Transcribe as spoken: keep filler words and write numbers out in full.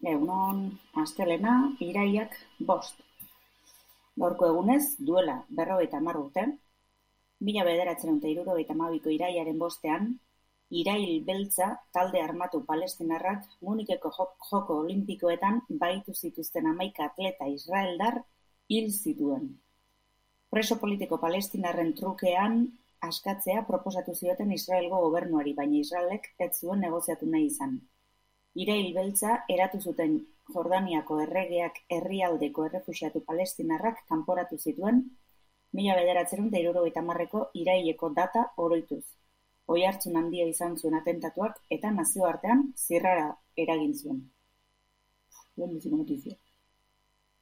Egunon, astelena, iraiak bost. Gaurko egunez, duela berrogeita hamar urte, mila bederatziehun eta hirurogeita hamabiko iraiaren bostean, irail beltza talde armatu palestinarrak Munikeko joko olimpikoetan baitu zituzten hamaika atleta israeldar hil zituen. Preso politiko palestinarren trukean askatzea proposatu zioten Israelgo gobernuari, baina Israelek ez zuen negoziatu nahi izan. Irail beltza eratu zuten Jordaniako erregeak herrialdeko errefuxiatu palestinarrak kanporatu zituen mila bederatziehun eta hirurogeita hamarreko iraileko data oroituz. Oihartzun handia izan zuen atentatuak eta nazioartean zirrara eragin zuen. Buenísima noticia.